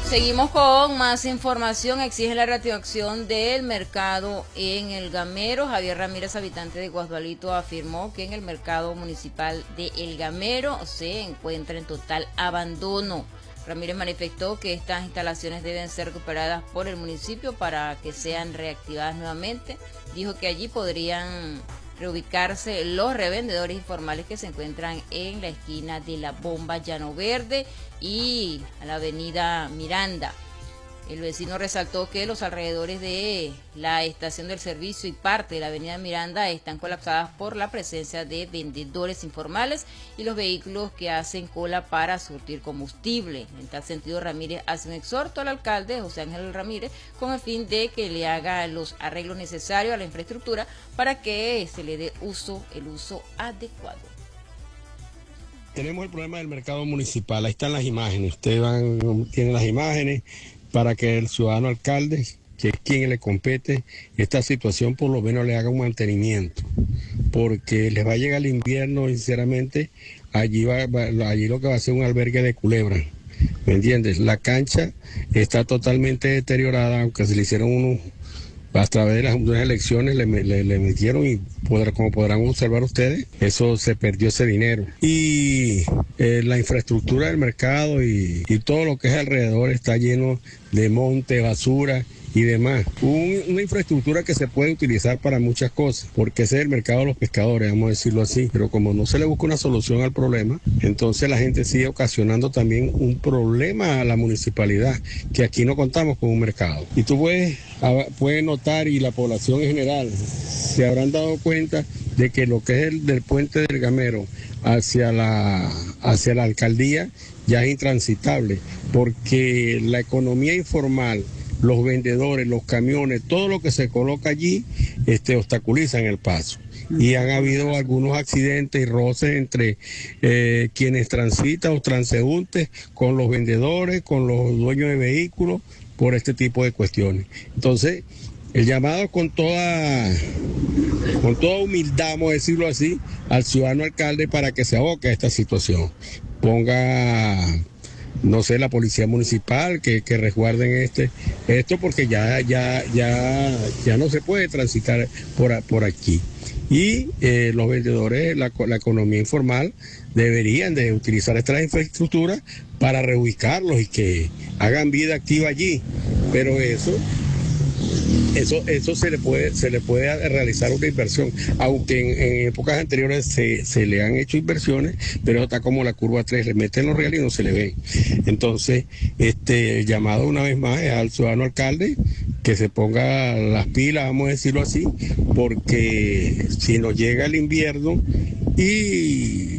Seguimos con más información. Exige la reactivación del mercado en El Gamero. Javier Ramírez, habitante de Guasdualito, afirmó que en el mercado municipal de El Gamero se encuentra en total abandono. Ramírez manifestó que estas instalaciones deben ser recuperadas por el municipio para que sean reactivadas nuevamente. Dijo que allí podrían reubicarse los revendedores informales que se encuentran en la esquina de la Bomba Llano Verde y a la avenida Miranda. El vecino resaltó que los alrededores de la estación del servicio y parte de la avenida Miranda están colapsadas por la presencia de vendedores informales y los vehículos que hacen cola para surtir combustible. En tal sentido, Ramírez hace un exhorto al alcalde, José Ángel Ramírez, con el fin de que le haga los arreglos necesarios a la infraestructura para que se le dé el uso adecuado. Tenemos el problema del mercado municipal, ahí están las imágenes, ustedes tienen las imágenes para que el ciudadano alcalde, que es quien le compete esta situación, por lo menos le haga un mantenimiento, porque les va a llegar el invierno y sinceramente allí lo que va a ser un albergue de culebras, ¿me entiendes? La cancha está totalmente deteriorada, aunque se le hicieron a través de las elecciones le metieron y como podrán observar ustedes, eso se perdió ese dinero. Y la infraestructura del mercado y todo lo que es alrededor está lleno de monte, basura y demás. Una infraestructura que se puede utilizar para muchas cosas, porque ese es el mercado de los pescadores, vamos a decirlo así, pero como no se le busca una solución al problema, entonces la gente sigue ocasionando también un problema a la municipalidad, que aquí no contamos con un mercado. Y tú puedes notar, y la población en general se habrán dado cuenta de que lo que es el del puente del Gamero hacia la alcaldía ya es intransitable, porque la economía informal, los vendedores, los camiones, todo lo que se coloca allí, obstaculizan el paso. Y han habido algunos accidentes y roces entre quienes transitan o transeúntes con los vendedores, con los dueños de vehículos, por este tipo de cuestiones. Entonces, el llamado con toda humildad, vamos a decirlo así, al ciudadano alcalde para que se aboque a esta situación. Ponga, no sé, la policía municipal que resguarden esto porque ya no se puede transitar por aquí. Y los vendedores, la economía informal, deberían de utilizar estas infraestructuras para reubicarlos y que hagan vida activa allí. Pero eso se le puede realizar una inversión, aunque en épocas anteriores se le han hecho inversiones, pero está como la curva 3, le meten los reales y no se le ve. Entonces, el llamado una vez más es al ciudadano alcalde que se ponga las pilas, vamos a decirlo así, porque si nos llega el invierno y